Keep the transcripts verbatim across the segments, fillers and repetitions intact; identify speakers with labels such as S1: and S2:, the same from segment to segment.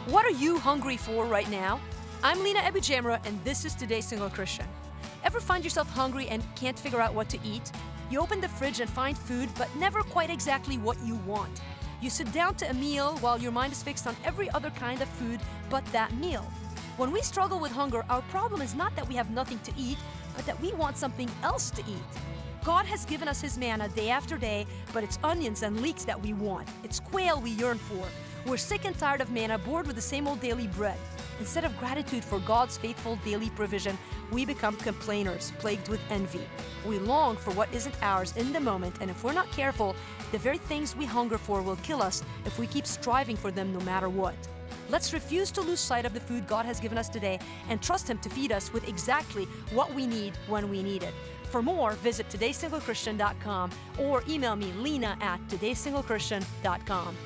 S1: What are you hungry for right now? I'm Lena Ebujamra, and this is Today's Single Christian. Ever find yourself hungry and can't figure out what to eat? You open the fridge and find food, but never quite exactly what you want. You sit down to a meal while your mind is fixed on every other kind of food but that meal. When we struggle with hunger, our problem is not that we have nothing to eat, but that we want something else to eat. God has given us His manna day after day, but it's onions and leeks that we want. It's quail we yearn for. We're sick and tired of manna, bored with the same old daily bread. Instead of gratitude for God's faithful daily provision, we become complainers, plagued with envy. We long for what isn't ours in the moment, and if we're not careful, the very things we hunger for will kill us if we keep striving for them no matter what. Let's refuse to lose sight of the food God has given us today and trust Him to feed us with exactly what we need when we need it. For more, visit todays single christian dot com or email me, Lena, at todays single christian dot com.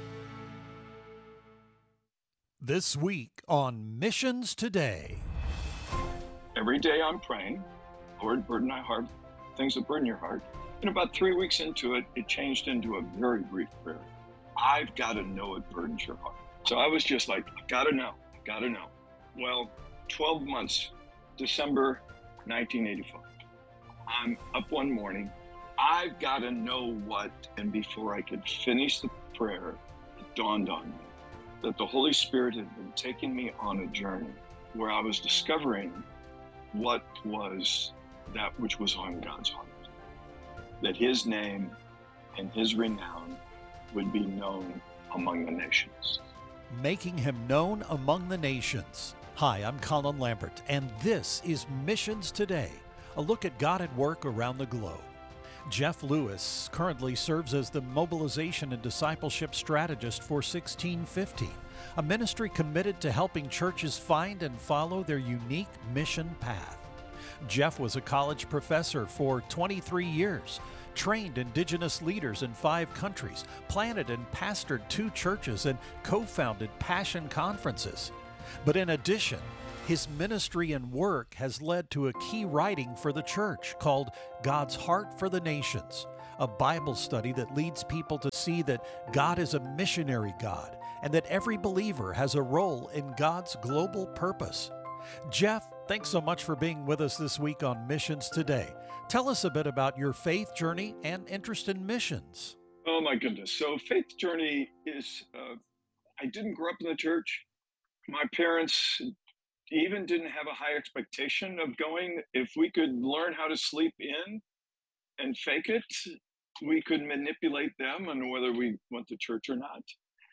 S2: This week on Missions Today.
S3: Every day I'm praying, Lord, burden my heart, things that burden your heart. And about three weeks into it, it changed into a very brief prayer. I've got to know it burdens your heart. So I was just like, I gotta know, I gotta know. Well, twelve months, December nineteen eighty-five. I'm up one morning. I've got to know what, and before I could finish the prayer, it dawned on me that the Holy Spirit had been taking me on a journey where I was discovering what was that which was on God's heart. That His name and His renown would be known among the nations.
S2: Making Him known among the nations. Hi, I'm Colin Lambert, and this is Missions Today, a look at God at work around the globe. Jeff Lewis currently serves as the mobilization and discipleship strategist for sixteen fifty, a ministry committed to helping churches find and follow their unique mission path. Jeff was a college professor for twenty-three years, trained Indigenous leaders in five countries, planted and pastored two churches, and co-founded Passion Conferences. But in addition, his ministry and work has led to a key writing for the church called God's Heart for the Nations, a Bible study that leads people to see that God is a missionary God and that every believer has a role in God's global purpose. Jeff, thanks so much for being with us this week on Missions Today. Tell us a bit about your faith journey and interest in missions.
S3: Oh my goodness. So faith journey is, uh, I didn't grow up in the church. My parents even didn't have a high expectation of going. If we could learn how to sleep in and fake it, we could manipulate them on whether we went to church or not.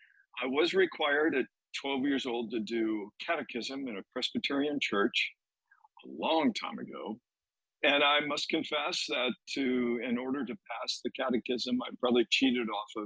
S3: I was required at twelve years old to do catechism in a Presbyterian church a long time ago. And I must confess that to, in order to pass the catechism, I probably cheated off of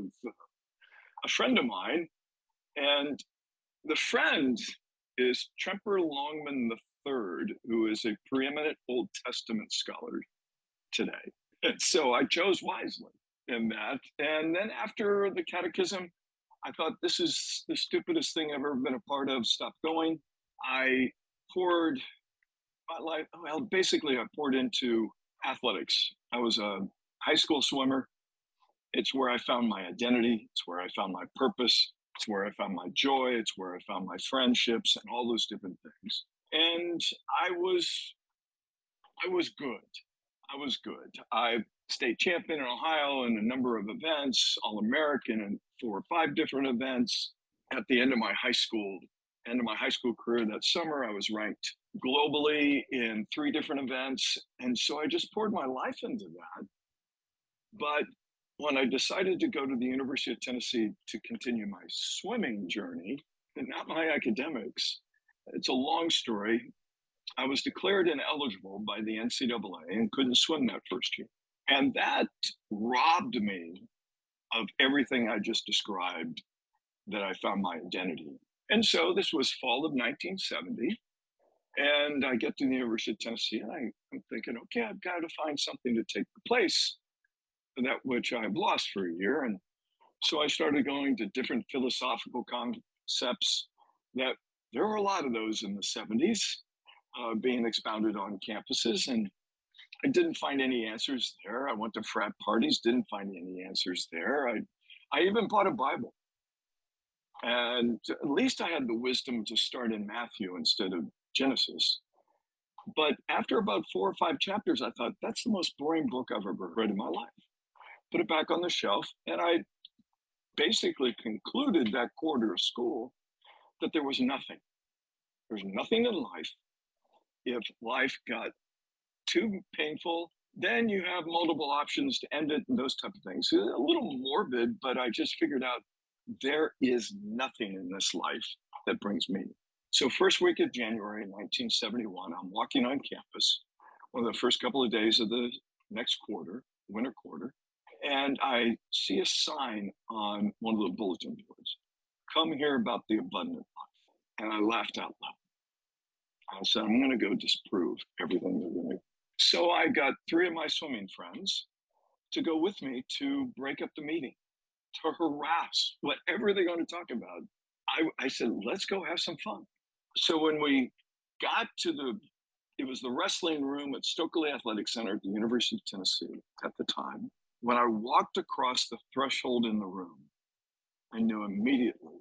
S3: a friend of mine. And the friend is Tremper Longman the third, who is a preeminent Old Testament scholar today. And so I chose wisely in that. And then after the catechism, I thought, this is the stupidest thing I've ever been a part of. Stop going. I poured my life, well, basically I poured into athletics. I was a high school swimmer. It's where I found my identity. It's where I found my purpose. It's where I found my joy. It's where I found my friendships and all those different things. And I was, I was good. I was good. I state champion in Ohio in a number of events, All-American in four or five different events. At the end of my high school, end of my high school career that summer, I was ranked globally in three different events. And so I just poured my life into that. But when I decided to go to the University of Tennessee to continue my swimming journey, and not my academics, it's a long story. I was declared ineligible by the N C double A and couldn't swim that first year. And that robbed me of everything I just described that I found my identity. And so this was fall of nineteen seventy. And I get to the University of Tennessee and I, I'm thinking, okay, I've got to find something to take the place of that which I've lost for a year. And so I started going to different philosophical concepts that there were a lot of those in the seventies uh, being expounded on campuses. And I didn't find any answers there. I went to frat parties, didn't find any answers there. I, I even bought a Bible. And at least I had the wisdom to start in Matthew instead of Genesis. But after about four or five chapters, I thought, that's the most boring book I've ever read in my life. Put it back on the shelf, and I basically concluded that quarter of school that there was nothing. There's nothing in life. If life got too painful, then you have multiple options to end it and those type of things. A little morbid, but I just figured out there is nothing in this life that brings meaning. So first week of January nineteen seventy-one, I'm walking on campus, one of the first couple of days of the next quarter, winter quarter, and I see a sign on one of the bulletin boards, "Come hear about the abundant life." And I laughed out loud. I said, I'm going to go disprove everything they're going to. So I got three of my swimming friends to go with me to break up the meeting, to harass whatever they're going to talk about. I, I said, let's go have some fun. So when we got to the, it was the wrestling room at Stokely Athletic Center at the University of Tennessee at the time. When I walked across the threshold in the room, I knew immediately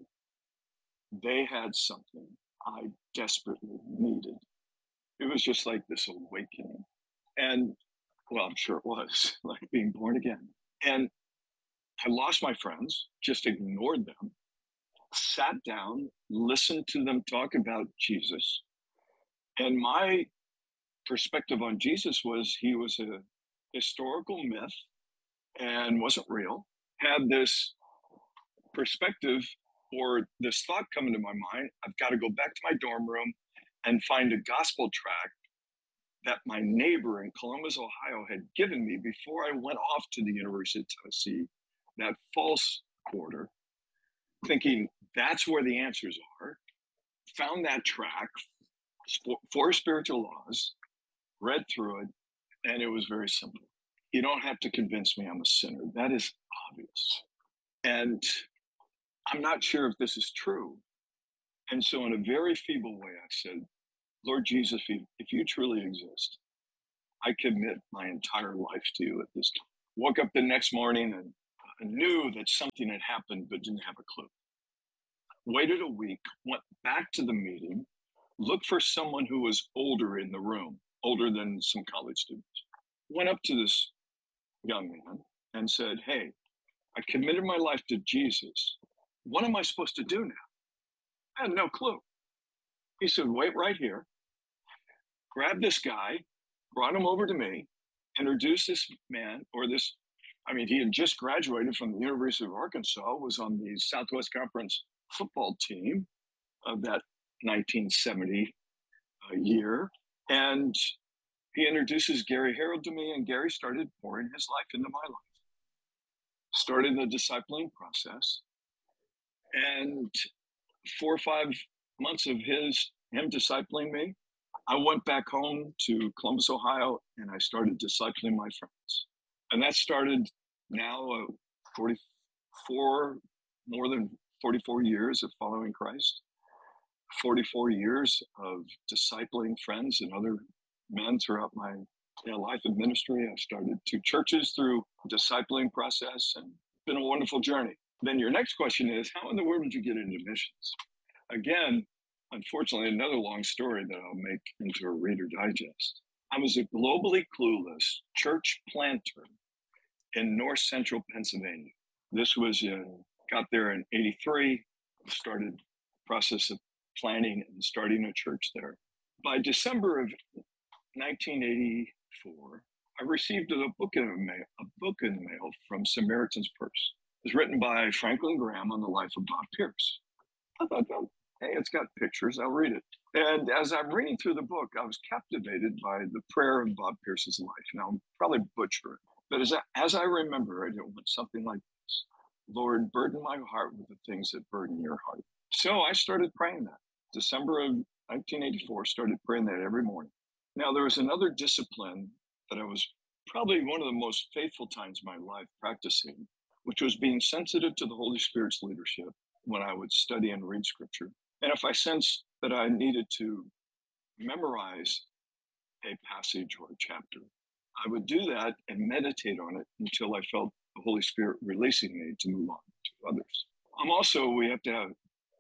S3: they had something I desperately needed. It was just like this awakening. And well, I'm sure it was like being born again. And I lost my friends, just ignored them, sat down, listened to them talk about Jesus. And my perspective on Jesus was he was a historical myth and wasn't real. Had this perspective or this thought come into my mind, I've got to go back to my dorm room and find a gospel tract that my neighbor in Columbus, Ohio had given me before I went off to the University of Tennessee, that false quarter, thinking that's where the answers are. Found that tract, Four Spiritual Laws, read through it, and it was very simple. You don't have to convince me I'm a sinner. That is obvious. And I'm not sure if this is true. And so in a very feeble way, I said, Lord Jesus, if you, if you truly exist, I commit my entire life to you at this time. Woke up the next morning and I knew that something had happened, but didn't have a clue. Waited a week, went back to the meeting, looked for someone who was older in the room, older than some college students. Went up to this young man and said, hey, I committed my life to Jesus. What am I supposed to do now? I had no clue. He said, wait right here. Grabbed this guy, brought him over to me, introduced this man, or this, I mean, he had just graduated from the University of Arkansas, was on the Southwest Conference football team of that nineteen seventy uh, year. And he introduces Gary Harold to me, and Gary started pouring his life into my life. Started the discipling process. And four or five months of his him discipling me, I went back home to Columbus, Ohio, and I started discipling my friends. And that started now uh, forty-four, more than forty-four years of following Christ, forty-four years of discipling friends and other men throughout my you know, life and ministry. I've started two churches through discipling process, and it's been a wonderful journey. Then your next question is, how in the world did you get into missions? Again, unfortunately, another long story that I'll make into a Reader Digest. I was a globally clueless church planter in north central Pennsylvania. This was in, got there in eighty-three, started process of planning and starting a church there. By December of nineteen eighty-four, I received a book in the mail, a book in the mail from Samaritan's Purse. It was written by Franklin Graham on the life of Bob Pierce. I thought, oh, hey, it's got pictures, I'll read it. And as I'm reading through the book, I was captivated by the prayer of Bob Pierce's life. Now, I'm probably butchering it, but as I, as I remember it, it went something like this. Lord, burden my heart with the things that burden your heart. So I started praying that. December of nineteen eighty-four, started praying that every morning. Now, there was another discipline that I was probably one of the most faithful times in my life practicing, which was being sensitive to the Holy Spirit's leadership when I would study and read scripture. And if I sensed that I needed to memorize a passage or a chapter, I would do that and meditate on it until I felt the Holy Spirit releasing me to move on to others. I'm also, we have to have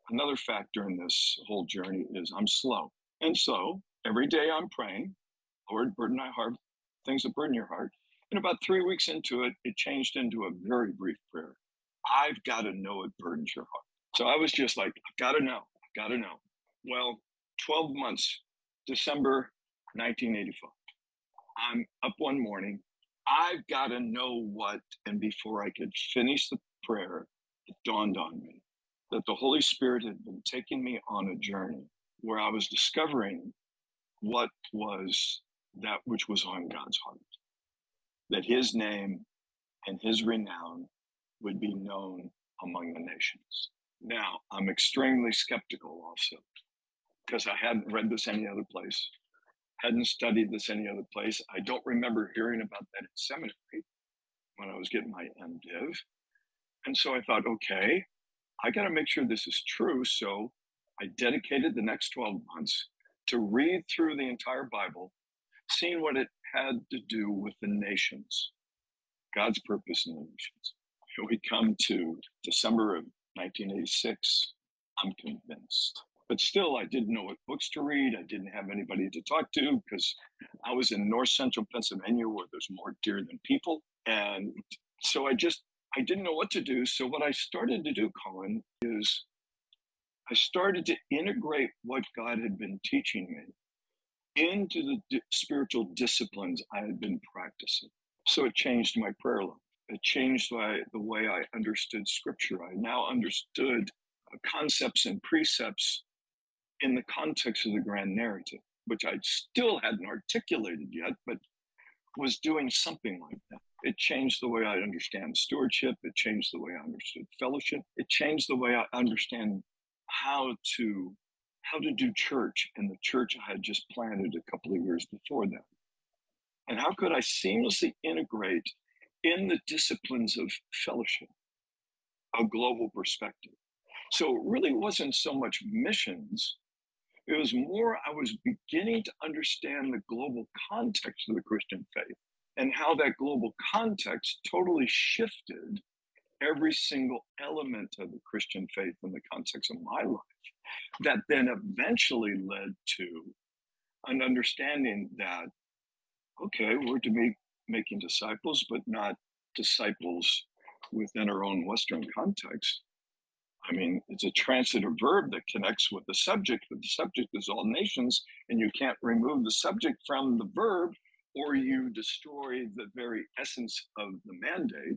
S3: another factor in this whole journey is I'm slow. And so every day I'm praying, Lord, burden my heart, things that burden your heart. And about three weeks into it, it changed into a very brief prayer. I've got to know it burdens your heart. So I was just like, I've got to know, I've got to know. Well, twelve months, December nineteen eighty-five. I'm up one morning. I've got to know what, and before I could finish the prayer, it dawned on me that the Holy Spirit had been taking me on a journey where I was discovering what was that which was on God's heart, that his name and his renown would be known among the nations. Now, I'm extremely skeptical also because I hadn't read this any other place, hadn't studied this any other place. I don't remember hearing about that in seminary when I was getting my MDiv. And so I thought, okay, I got to make sure this is true. So I dedicated the next twelve months to read through the entire Bible, seeing what it had to do with the nations, God's purpose in the nations. We come to December of nineteen eighty-six, I'm convinced. But still, I didn't know what books to read. I didn't have anybody to talk to because I was in north central Pennsylvania where there's more deer than people. And so I just, I didn't know what to do. So what I started to do, Colin, is I started to integrate what God had been teaching me into the di- spiritual disciplines I had been practicing. So it changed my prayer life. It changed my, the way I understood scripture. I now understood uh, concepts and precepts in the context of the grand narrative, which I still hadn't articulated yet, but was doing something like that. It changed the way I understand stewardship. It changed the way I understood fellowship. It changed the way I understand how to how to do church in the church I had just planted a couple of years before that. And how could I seamlessly integrate in the disciplines of fellowship a global perspective? So it really wasn't so much missions. It was more I was beginning to understand the global context of the Christian faith and how that global context totally shifted every single element of the Christian faith in the context of my life. That then eventually led to an understanding that, okay, we're to be making disciples, but not disciples within our own Western context. I mean, it's a transitive verb that connects with the subject, but the subject is all nations, and you can't remove the subject from the verb, or you destroy the very essence of the mandate.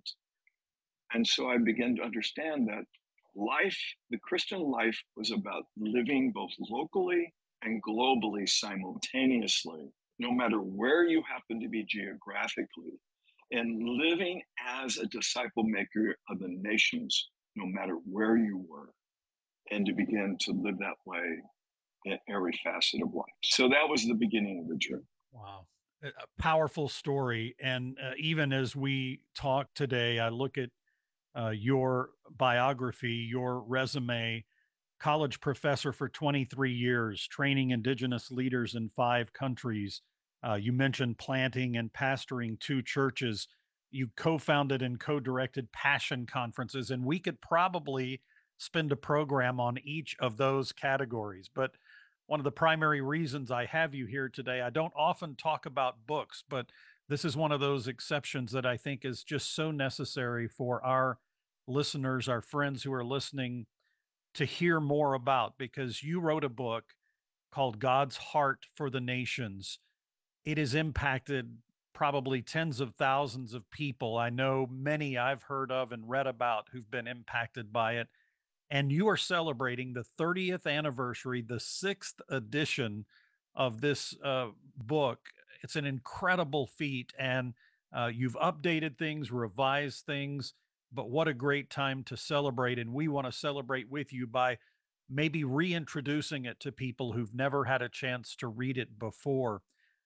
S3: And so I began to understand that life, the Christian life, was about living both locally and globally simultaneously, no matter where you happen to be geographically, and living as a disciple maker of the nations, no matter where you were, and to begin to live that way in every facet of life. So that was the beginning of the journey.
S2: Wow. A a powerful story. And uh, even as we talk today, I look at uh, your biography, your resume, college professor for twenty-three years, training indigenous leaders in five countries. Uh, you mentioned planting and pastoring two churches. You co founded and co directed passion conferences, and we could probably spend a program on each of those categories. But one of the primary reasons I have you here today, I don't often talk about books, but this is one of those exceptions that I think is just so necessary for our listeners, our friends who are listening to hear more about, because you wrote a book called God's Heart for the Nations. It has impacted probably tens of thousands of people. I know many I've heard of and read about who've been impacted by it. And you are celebrating the thirtieth anniversary, the sixth edition of this uh, book. It's an incredible feat. And uh, you've updated things, revised things, but what a great time to celebrate. And we want to celebrate with you by maybe reintroducing it to people who've never had a chance to read it before.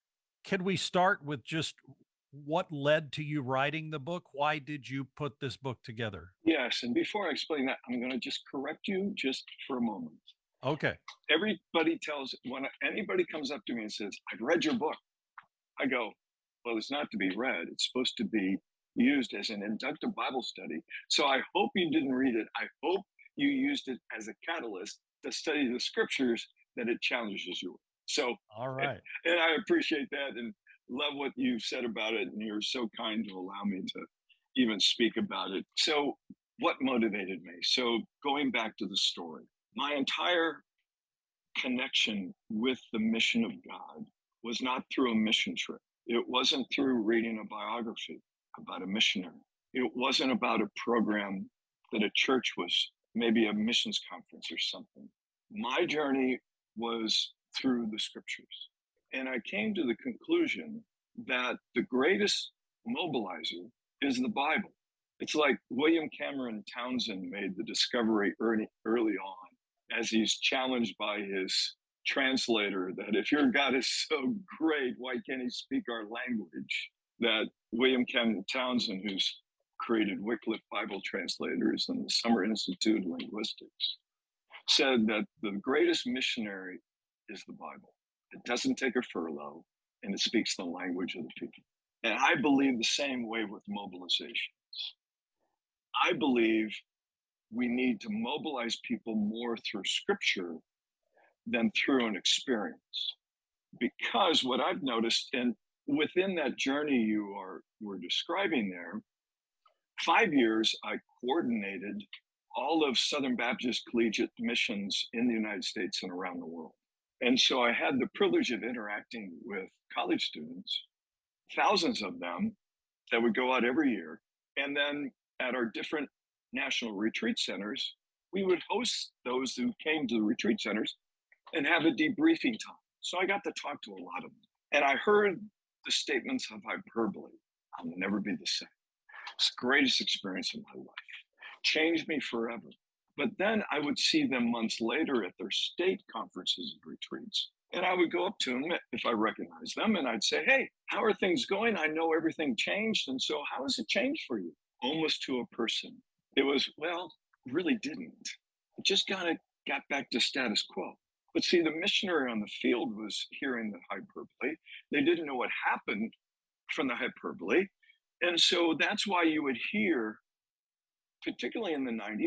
S2: Can we start with just what led to you writing the book? Why did you put this book together?
S3: Yes, and before I explain that, I'm going to just correct you just for a moment.
S2: Okay.
S3: Everybody tells, when anybody comes up to me and says, I've read your book, I go, well, it's not to be read. It's supposed to be used as an inductive Bible study. So I hope you didn't read it. I hope you used it as a catalyst to study the scriptures that it challenges you with. So,
S2: All
S3: and,
S2: right.
S3: and I appreciate that and love what you said about it. And you're so kind to allow me to even speak about it. So, what motivated me? So, going back to the story, my entire connection with the mission of God was not through a mission trip. It wasn't through reading a biography about a missionary. It wasn't about a program that a church was, maybe a missions conference or something. My journey was through the scriptures. And I came to the conclusion that the greatest mobilizer is the Bible. It's like William Cameron Townsend made the discovery early, early on as he's challenged by his translator that if your God is so great, why can't he speak our language? That William Cameron Townsend, who's created Wycliffe Bible Translators and the Summer Institute of Linguistics, said that the greatest missionary is the Bible. It doesn't take a furlough and it speaks the language of the people. And I believe the same way with mobilizations. I believe we need to mobilize people more through scripture than through an experience. Because what I've noticed, and within that journey you are were describing there, five years I coordinated all of Southern Baptist Collegiate missions in the United States and around the world. And so I had the privilege of interacting with college students, thousands of them that would go out every year. And then at our different national retreat centers, we would host those who came to the retreat centers and have a debriefing time. So I got to talk to a lot of them. And I heard the statements of hyperbole. I'll never be the same. It's the greatest experience of my life. Changed me forever. But then I would see them months later at their state conferences and retreats. And I would go up to them if I recognized them and I'd say, hey, how are things going? I know everything changed. And so how has it changed for you? Almost to a person. It was, well, really didn't. It just kind of got back to status quo. But see, the missionary on the field was hearing the hyperbole. They didn't know what happened from the hyperbole. And so that's why you would hear, particularly in the nineties,